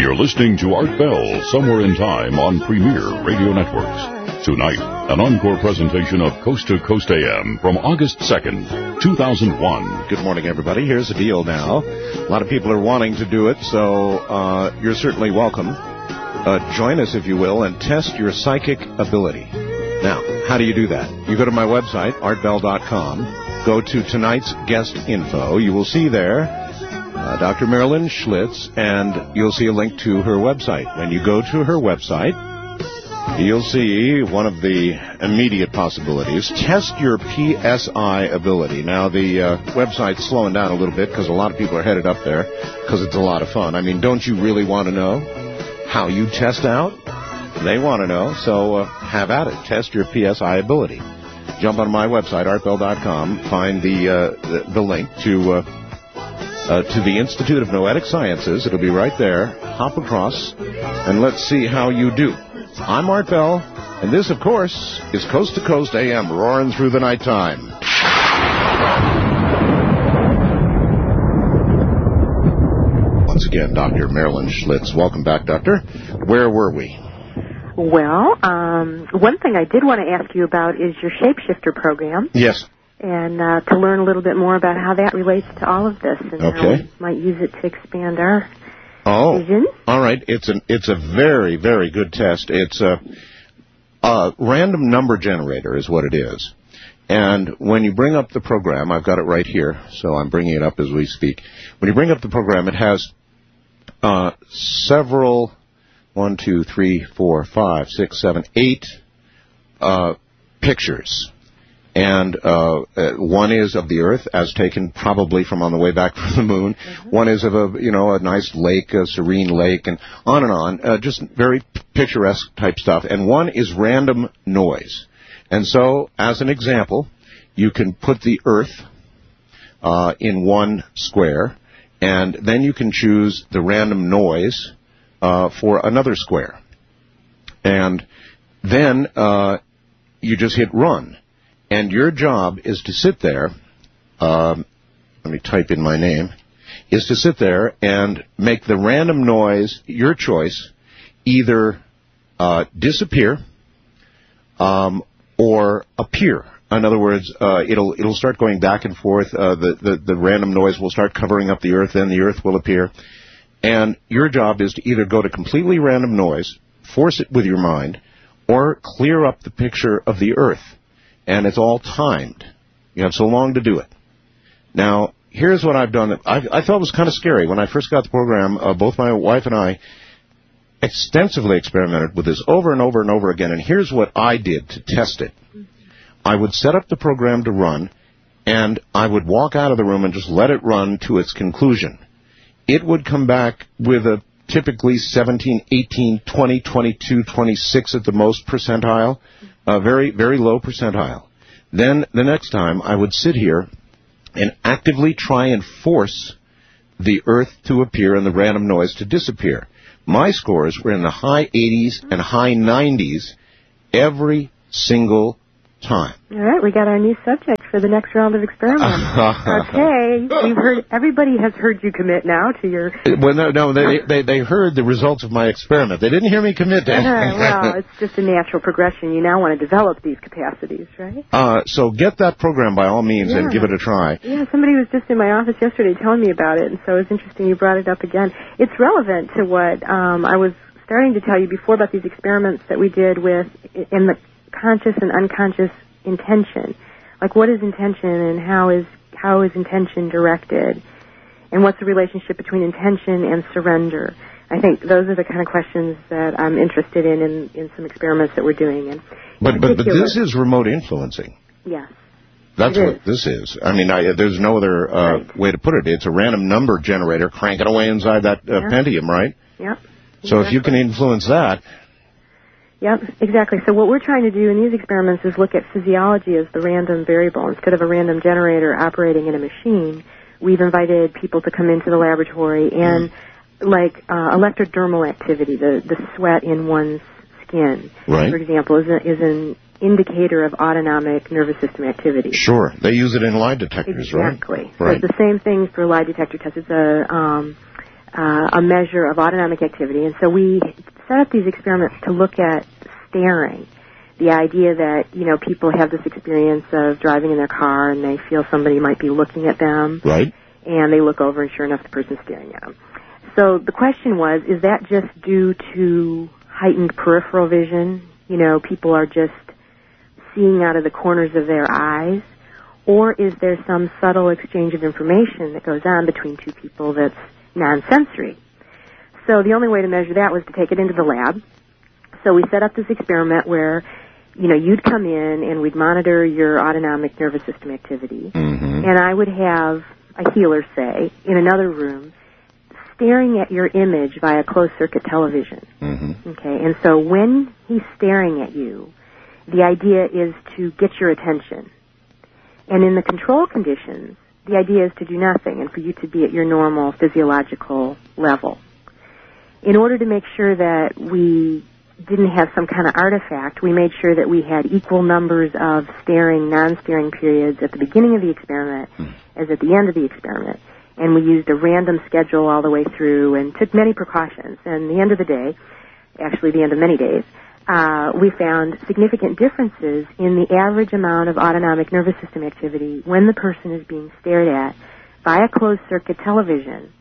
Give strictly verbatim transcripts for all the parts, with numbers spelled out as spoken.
You're listening to Art Bell, Somewhere in Time on Premier Radio Networks. Tonight, an encore presentation of Coast to Coast A M from August second, two thousand one. Good morning, everybody. Here's the deal now. A lot of people are wanting to do it, so uh, you're certainly welcome. Uh, join us, if you will, and test your psychic ability. Now, how do you do that? You go to my website, art bell dot com, go to tonight's guest info. You will see there uh, Doctor Marilyn Schlitz, and you'll see a link to her website. When you go to her website, you'll see one of the immediate possibilities. Test your P S I ability. Now, the uh, website's slowing down a little bit because a lot of people are headed up there because it's a lot of fun. I mean, don't you really want to know how you test out? They want to know, so uh, have at it. Test your P S I ability. Jump on my website, art bell dot com, find the, uh, the, the link to, uh, uh, to the Institute of Noetic Sciences. It'll be right there. Hop across, and let's see how you do. I'm Art Bell, and this, of course, is Coast to Coast A M, roaring through the nighttime. Once again, Doctor Marilyn Schlitz. Welcome back, Doctor. Where were we? Well, um, one thing I did want to ask you about is your Shapeshifter program. Yes. And uh, to learn a little bit more about how that relates to all of this and okay. how we might use it to expand our oh, vision. All right. It's an it's a very, very good test. It's a, a random number generator is what it is. And when you bring up the program, I've got it right here, so I'm bringing it up as we speak. When you bring up the program, it has uh, several... One, two, three, four, five, six, seven, eight uh, pictures. And uh, uh, one is of the Earth, as taken probably from on the way back from the moon. Mm-hmm. One is of a, you know, a nice lake, a serene lake, and on and on. Uh, just very picturesque type stuff. And one is random noise. And so, as an example, you can put the Earth uh, in one square, and then you can choose the random noise Uh, for another square. And then uh, you just hit run. And your job is to sit there, um, let me type in my name, is to sit there and make the random noise, your choice, either uh, disappear um, or appear. In other words, uh, it'll it'll start going back and forth. Uh, the, the, the random noise will start covering up the Earth, then the Earth will appear. And your job is to either go to completely random noise, force it with your mind, or clear up the picture of the Earth. And it's all timed. You have so long to do it. Now, here's what I've done. I, I thought it was kind of scary. When I first got the program, uh, both my wife and I extensively experimented with this over and over and over again. And here's what I did to test it. I would set up the program to run, and I would walk out of the room and just let it run to its conclusion. It would come back with a typically seventeen, eighteen, twenty, twenty-two, twenty-six at the most percentile, a very, very low percentile. Then the next time I would sit here and actively try and force the Earth to appear and the random noise to disappear. My scores were in the high eighties and high nineties every single time. All right, we got our new subject for the next round of experiments. Okay, we've heard. Everybody has heard you commit now to your. Well, no, no, they they they heard the results of my experiment. They didn't hear me commit to anything. Well, it's just a natural progression. You now want to develop these capacities, right? Uh, so get that program by all means yeah. and give it a try. Yeah, somebody was just in my office yesterday telling me about it, and so it's interesting you brought it up again. It's relevant to what um, I was starting to tell you before about these experiments that we did with in the conscious and unconscious intention. Like, what is intention, and how is how is intention directed, and what's the relationship between intention and surrender? I think those are the kind of questions that I'm interested in in, in some experiments that we're doing. And but but but this is remote influencing. Yes. That's what this is. I mean, I, there's no other uh, right. way to put it. It's a random number generator cranking away inside that uh, yeah. Pentium, right? Yep. So exactly. if you can influence that. Yep, exactly. So what we're trying to do in these experiments is look at physiology as the random variable. Instead of a random generator operating in a machine, we've invited people to come into the laboratory and, mm. like, uh, electrodermal activity, the, the sweat in one's skin, right. for example, is, a, is an indicator of autonomic nervous system activity. Sure. They use it in lie detectors, exactly. right? Exactly. So right. it's the same thing for lie detector tests. It's a... Um, uh, a measure of autonomic activity. And so we set up these experiments to look at staring. The idea that, you know, people have this experience of driving in their car and they feel somebody might be looking at them. Right. And they look over and sure enough the person's staring at them. So the question was, is that just due to heightened peripheral vision? You know, people are just seeing out of the corners of their eyes? Or is there some subtle exchange of information that goes on between two people that's non-sensory? So the only way to measure that was to take it into the lab. So we set up this experiment where, you know, you'd come in and we'd monitor your autonomic nervous system activity. Mm-hmm. And I would have a healer, say, in another room, staring at your image via closed-circuit television. Mm-hmm. Okay, and so when he's staring at you, the idea is to get your attention. And in the control conditions, the idea is to do nothing and for you to be at your normal physiological level. In order to make sure that we didn't have some kind of artifact, we made sure that we had equal numbers of staring, non-staring periods at the beginning of the experiment mm. as at the end of the experiment. And we used a random schedule all the way through and took many precautions. And the end of the day, actually the end of many days, uh, we found significant differences in the average amount of autonomic nervous system activity when the person is being stared at via closed-circuit television,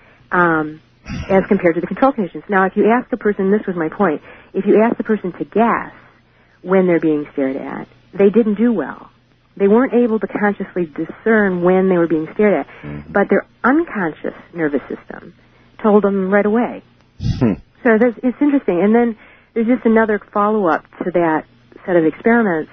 um, as compared to the control conditions. Now, if you ask a person, this was my point, if you ask the person to guess when they're being stared at, they didn't do well. They weren't able to consciously discern when they were being stared at, mm-hmm. but their unconscious nervous system told them right away. Hmm. So there's, it's interesting. And then there's just another follow-up to that set of experiments,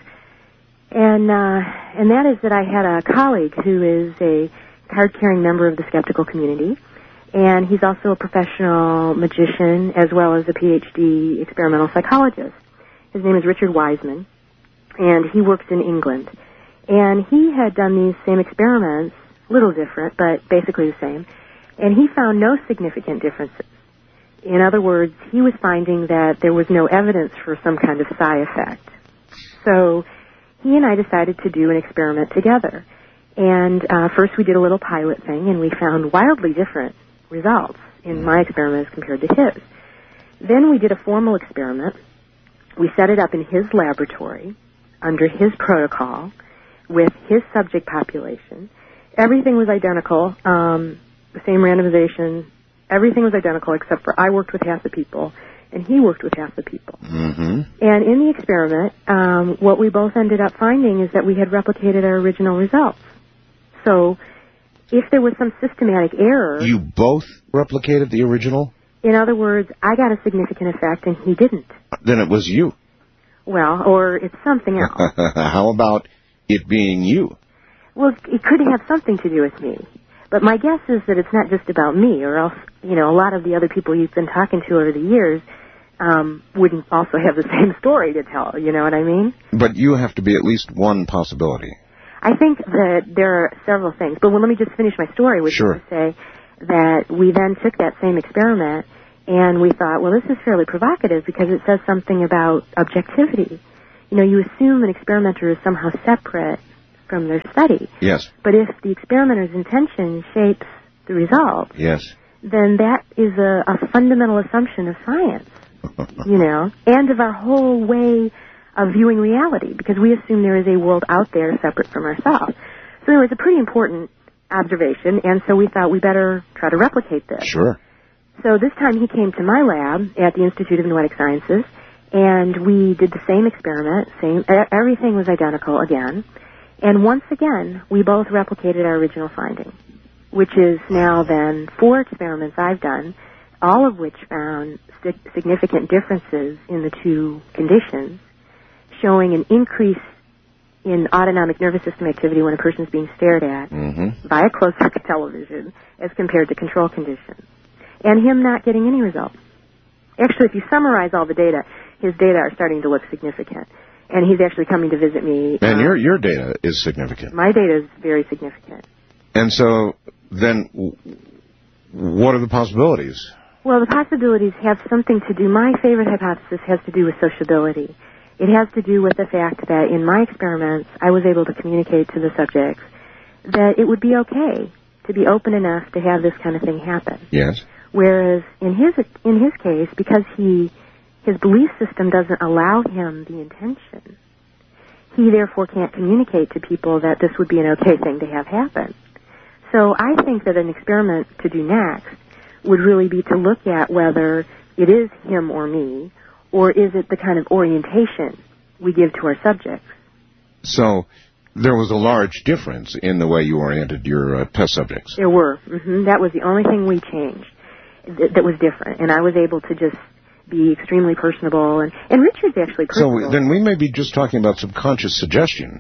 and uh, and that is that I had a colleague who is a card-carrying member of the skeptical community, and he's also a professional magician as well as a P H D experimental psychologist. His name is Richard Wiseman, and he works in England. And he had done these same experiments, a little different, but basically the same, and he found no significant differences. In other words, he was finding that there was no evidence for some kind of side effect. So he and I decided to do an experiment together. And uh, first we did a little pilot thing, and we found wildly different results in my experiment as compared to his. Then we did a formal experiment. We set it up in his laboratory under his protocol with his subject population. Everything was identical, um, the same randomization. Everything was identical except for I worked with half the people and he worked with half the people. Mm-hmm. And in the experiment, um, what we both ended up finding is that we had replicated our original results. So if there was some systematic error... You both replicated the original? In other words, I got a significant effect and he didn't. Then it was you. Well, or it's something else. How about it being you? Well, it could have something to do with me. But my guess is that it's not just about me, or else, you know, a lot of the other people you've been talking to over the years um, wouldn't also have the same story to tell, you know what I mean? But you have to be at least one possibility. I think that there are several things. But well, let me just finish my story, which sure. is to say that we then took that same experiment and we thought, well, this is fairly provocative because it says something about objectivity. You know, you assume an experimenter is somehow separate from their study. Yes. But if the experimenter's intention shapes the results, yes, then that is a, a fundamental assumption of science, you know, and of our whole way of viewing reality, because we assume there is a world out there separate from ourselves. So anyway, it's a pretty important observation, and so we thought we better try to replicate this. Sure. So this time he came to my lab at the Institute of Noetic Sciences, and we did the same experiment, same, everything was identical again. And once again, we both replicated our original finding, which is now then four experiments I've done, all of which found st- significant differences in the two conditions, showing an increase in autonomic nervous system activity when a person is being stared at mm-hmm. via closed-circuit television as compared to control conditions, and him not getting any results. Actually, if you summarize all the data, his data are starting to look significant. And he's actually coming to visit me. And um, your your data is significant. My data is very significant. And so then what are the possibilities? Well, the possibilities have something to do, my favorite hypothesis has to do with sociability. It has to do with the fact that in my experiments, I was able to communicate to the subjects that it would be okay to be open enough to have this kind of thing happen. Yes. Whereas in his in his case, because he his belief system doesn't allow him the intention, he therefore can't communicate to people that this would be an okay thing to have happen. So I think that an experiment to do next would really be to look at whether it is him or me, or is it the kind of orientation we give to our subjects. So there was a large difference in the way you oriented your uh, test subjects. There were. Mm-hmm. That was the only thing we changed th- that was different. And I was able to just be extremely personable. And, and Richard's actually personable. So then we may be just talking about subconscious suggestion.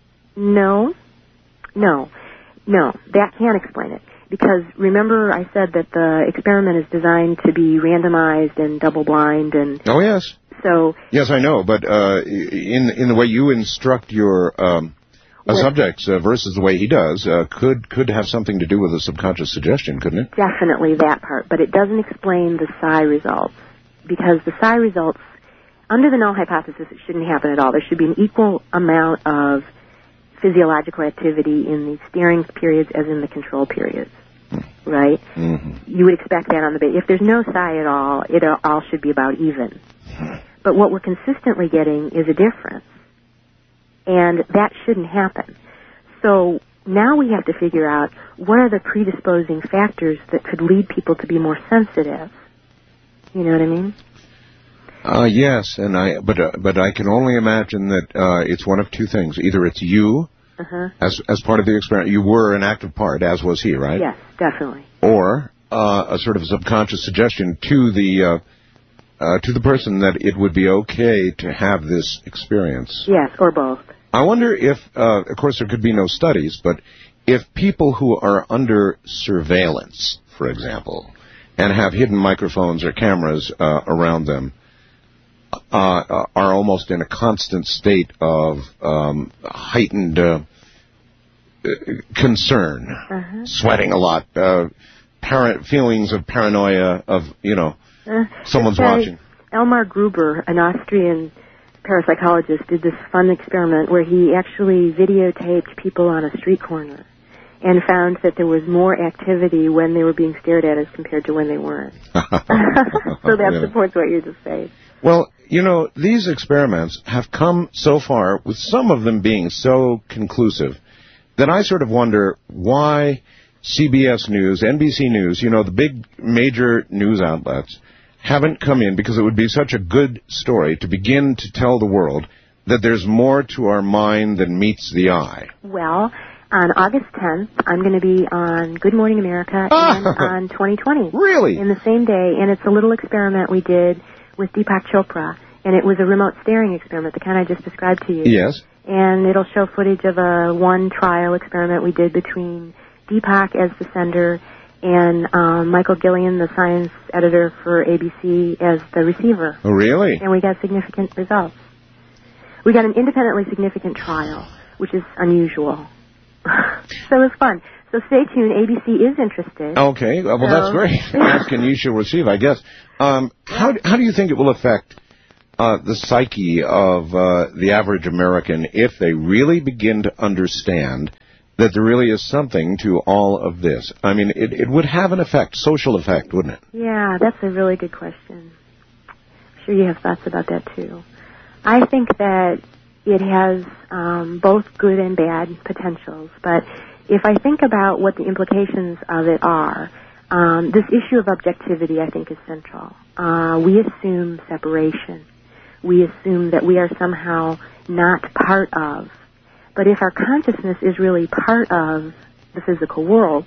No. No. No. That can't explain it. Because remember I said that the experiment is designed to be randomized and double-blind and... Oh, yes. So... Yes, I know. But uh, in in the way you instruct your... Um, A subject uh, versus the way he does uh, could could have something to do with a subconscious suggestion, couldn't it? Definitely that part, but it doesn't explain the psi results, because the psi results, under the null hypothesis, it shouldn't happen at all. There should be an equal amount of physiological activity in the steering periods as in the control periods, mm. right? Mm-hmm. You would expect that on the base. If there's no psi at all, it all should be about even. Mm. But what we're consistently getting is a difference. And that shouldn't happen. So now we have to figure out what are the predisposing factors that could lead people to be more sensitive. You know what I mean? Uh, yes, and I but uh, but I can only imagine that uh, it's one of two things. Either it's you, uh-huh. as as part of the experiment, you were an active part, as was he, right? Yes, definitely. Or uh, a sort of subconscious suggestion to the uh, uh, to the person that it would be okay to have this experience. Yes, or both. I wonder if, uh, of course, there could be no studies, but if people who are under surveillance, for example, and have hidden microphones or cameras uh, around them, uh, are almost in a constant state of um, heightened uh, concern, uh-huh. sweating a lot, uh, para- feelings of paranoia of, you know, uh, someone's watching. Elmar Gruber, an Austrian parapsychologist, did this fun experiment where he actually videotaped people on a street corner and found that there was more activity when they were being stared at as compared to when they weren't. So that yeah. supports what you're just saying. Well, you know, these experiments have come so far, with some of them being so conclusive, that I sort of wonder why C B S News, N B C News, you know, the big major news outlets, haven't come in, because it would be such a good story to begin to tell the world that there's more to our mind than meets the eye. Well, on August tenth, I'm going to be on Good Morning America and on twenty twenty. Really? In the same day, and it's a little experiment we did with Deepak Chopra, and it was a remote staring experiment, the kind I just described to you. Yes. And it'll show footage of a one trial experiment we did between Deepak as the sender and um, Michael Gillian, the science editor for A B C, as the receiver. Oh, really? And we got significant results. We got an independently significant trial, which is unusual. So it was fun. So stay tuned. A B C is interested. Okay. Well, so. That's great. Ask and you shall receive, I guess. Um, how, how do you think it will affect uh, the psyche of uh, the average American if they really begin to understand that there really is something to all of this? I mean, it, it would have an effect, social effect, wouldn't it? Yeah, that's a really good question. I'm sure you have thoughts about that, too. I think that it has um, both good and bad potentials, but if I think about what the implications of it are, um, this issue of objectivity, I think, is central. Uh, we assume separation. We assume that we are somehow not part of. But if our consciousness is really part of the physical world,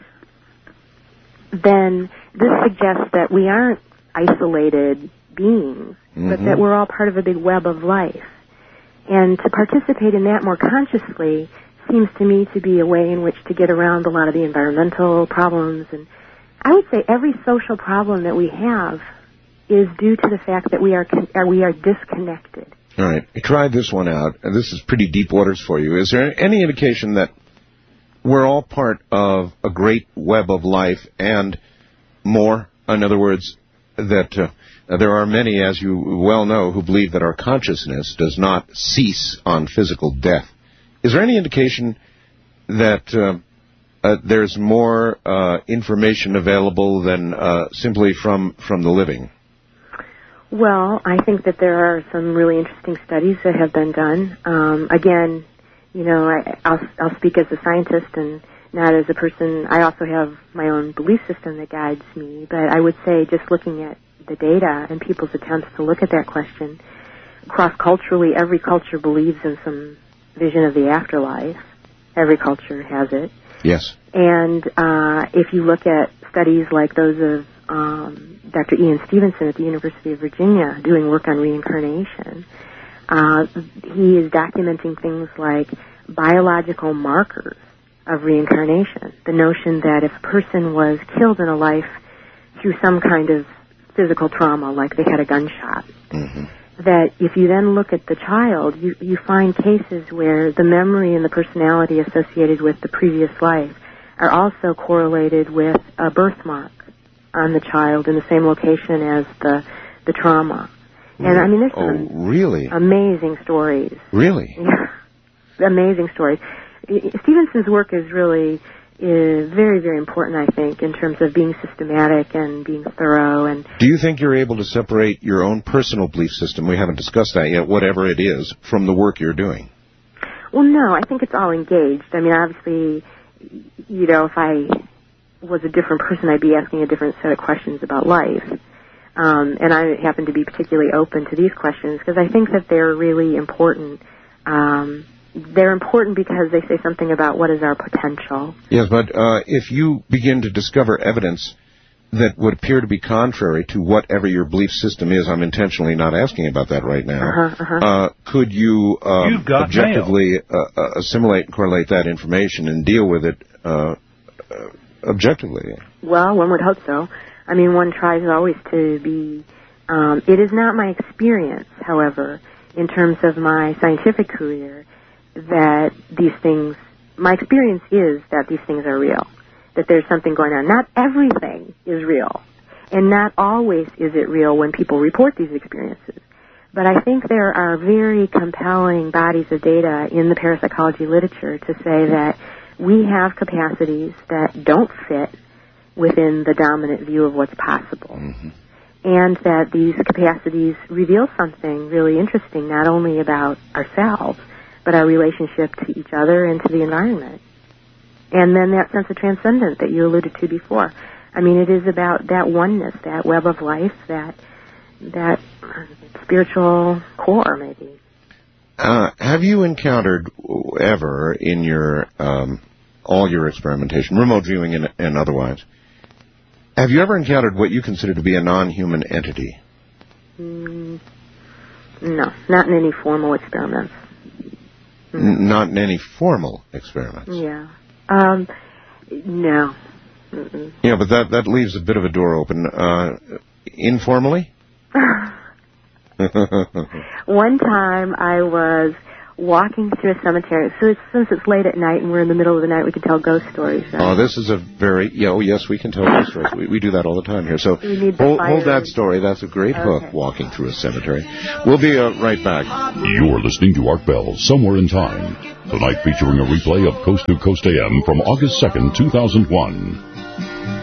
then this suggests that we aren't isolated beings, mm-hmm. but that we're all part of a big web of life. And to participate in that more consciously seems to me to be a way in which to get around a lot of the environmental problems. And I would say every social problem that we have is due to the fact that we are con- or we are disconnected. All right. I tried this one out, and this is pretty deep waters for you. Is there any indication that we're all part of a great web of life and more? In other words, that uh, there are many, as you well know, who believe that our consciousness does not cease on physical death. Is there any indication that uh, uh, there's more uh, information available than uh, simply from, from the living? Well, I think that there are some really interesting studies that have been done. Um, again, you know, I, I'll, I'll speak as a scientist and not as a person. I also have my own belief system that guides me, but I would say just looking at the data and people's attempts to look at that question, cross-culturally, every culture believes in some vision of the afterlife. Every culture has it. Yes. And uh, if you look at studies like those of um, Doctor Ian Stevenson at the University of Virginia doing work on reincarnation, uh, he is documenting things like biological markers of reincarnation. The notion that if a person was killed in a life through some kind of physical trauma, like they had a gunshot, mm-hmm. that if you then look at the child, you, you find cases where the memory and the personality associated with the previous life are also correlated with a birthmark on the child in the same location as the the trauma. And I mean, there's oh, some really? amazing stories. Really? Yeah, amazing stories. Stevenson's work is really is very, very important, I think, in terms of being systematic and being thorough. And do you think you're able to separate your own personal belief system, we haven't discussed that yet, whatever it is, from the work you're doing? Well, no, I think it's all engaged. I mean, obviously, you know, if I was a different person, I'd be asking a different set of questions about life. Um, and I happen to be particularly open to these questions because I think that they're really important. Um, they're important because they say something about what is our potential. Yes, but uh, if you begin to discover evidence that would appear to be contrary to whatever your belief system is, I'm intentionally not asking about that right now, uh-huh, uh-huh. Uh, could you uh, objectively uh, uh, assimilate and correlate that information and deal with it uh, uh, objectively? Well, one would hope so. I mean, one tries always to be... Um, it is not my experience, however, in terms of my scientific career, that these things... My experience is that these things are real, that there's something going on. Not everything is real, and not always is it real when people report these experiences. But I think there are very compelling bodies of data in the parapsychology literature to say that we have capacities that don't fit within the dominant view of what's possible. Mm-hmm. And that these capacities reveal something really interesting, not only about ourselves, but our relationship to each other and to the environment. And then that sense of transcendence that you alluded to before. I mean, it is about that oneness, that web of life, that that spiritual core, maybe. Uh, have you encountered ever in your um, all your experimentation, remote viewing and, and otherwise, have you ever encountered what you consider to be a non-human entity? Mm, no, not in any formal experiments. Mm. N- not in any formal experiments? Yeah. Um, no. Mm-mm. Yeah, but that, that leaves a bit of a door open. Uh, informally? One time I was walking through a cemetery. So it's, since it's late at night and we're in the middle of the night, we can tell ghost stories. Right? Oh, this is a very... Yeah, oh, yes, we can tell ghost stories. We, we do that all the time here. So we need hold, hold that story. That's a great okay. hook, walking through a cemetery. We'll be uh, right back. You're listening to Art Bell, Somewhere in Time. Tonight featuring a replay of Coast to Coast A M from August second, two thousand one.